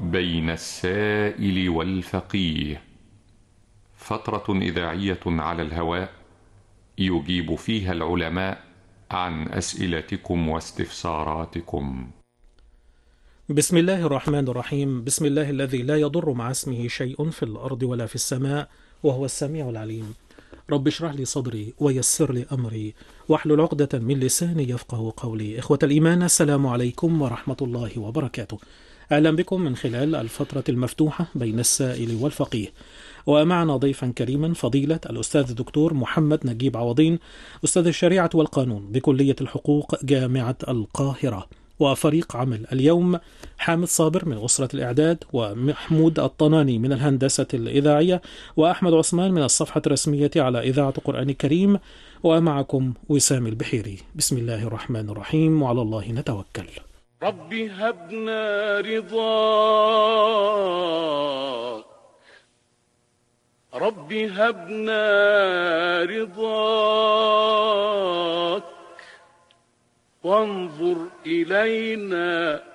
بين السائل والفقيه، فترة إذاعية على الهواء يجيب فيها العلماء عن أسئلتكم واستفساراتكم. بسم الله الرحمن الرحيم. بسم الله الذي لا يضر مع اسمه شيء في الأرض ولا في السماء، وهو السميع العليم. رب اشرح لي صدري ويسر لي أمري واحلل عقدة من لساني يفقه قولي. إخوة الإيمان، السلام عليكم ورحمة الله وبركاته. أهلا بكم من خلال الفترة المفتوحة بين السائل والفقيه، ومعنا ضيفا كريما فضيلة الأستاذ الدكتور محمد نجيب عوضين، أستاذ الشريعة والقانون بكلية الحقوق جامعة القاهرة. وفريق عمل اليوم: حامد صابر من أسرة الإعداد، ومحمود الطناني من الهندسة الإذاعية، وأحمد عثمان من الصفحة الرسمية على إذاعة القرآن الكريم، ومعكم وسام البحيري. بسم الله الرحمن الرحيم، وعلى الله نتوكل. رب هبنا رضاك، رب هبنا رضاك، وانظر إلينا